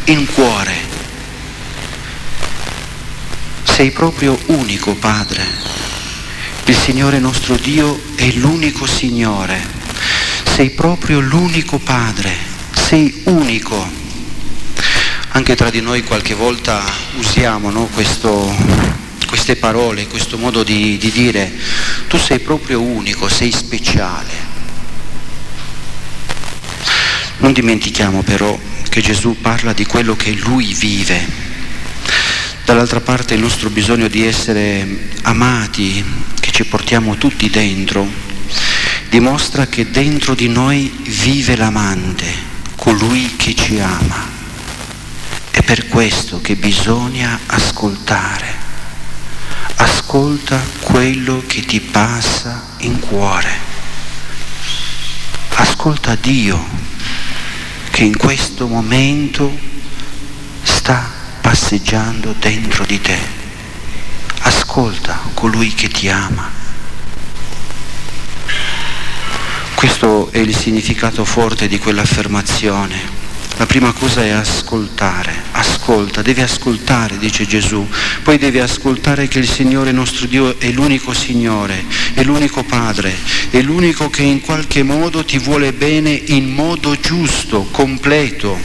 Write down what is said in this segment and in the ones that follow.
in cuore. Sei proprio unico, Padre. Il Signore nostro Dio è l'unico Signore. Sei proprio l'unico Padre. Sei unico. Anche tra di noi qualche volta usiamo, no, queste parole, questo modo di dire: tu sei proprio unico, sei speciale. Non dimentichiamo però che Gesù parla di quello che Lui vive. Dall'altra parte il nostro bisogno di essere amati, che ci portiamo tutti dentro, dimostra che dentro di noi vive l'amante, colui che ci ama. È per questo che bisogna ascoltare. Ascolta quello che ti passa in cuore. Ascolta Dio, che in questo momento sta passeggiando dentro di te. Ascolta colui che ti ama. Questo è il significato forte di quell'affermazione. La prima cosa è ascoltare. Ascolta, devi ascoltare, dice Gesù. Poi devi ascoltare che il Signore nostro Dio è l'unico Signore, è l'unico Padre, è l'unico che in qualche modo ti vuole bene in modo giusto, completo.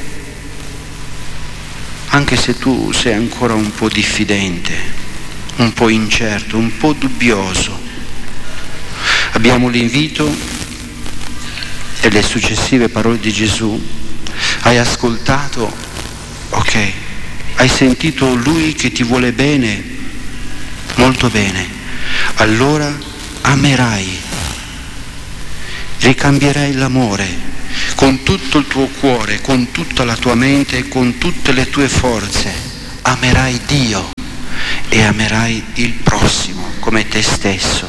Anche se tu sei ancora un po' diffidente, un po' incerto, un po' dubbioso. Abbiamo l'invito e le successive parole di Gesù. Hai ascoltato? Ok. Hai sentito Lui che ti vuole bene? Molto bene. Allora amerai. Ricambierai l'amore con tutto il tuo cuore, con tutta la tua mente, con tutte le tue forze. Amerai Dio e amerai il prossimo come te stesso.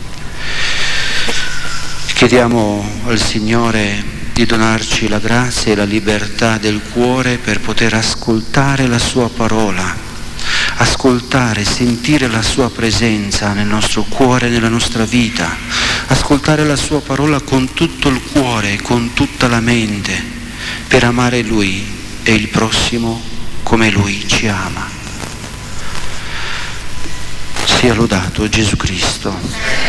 Chiediamo al Signore di donarci la grazia e la libertà del cuore per poter ascoltare la Sua parola, ascoltare, sentire la Sua presenza nel nostro cuore, nella nostra vita, ascoltare la Sua parola con tutto il cuore, con tutta la mente, per amare Lui e il prossimo come Lui ci ama. Sia lodato Gesù Cristo.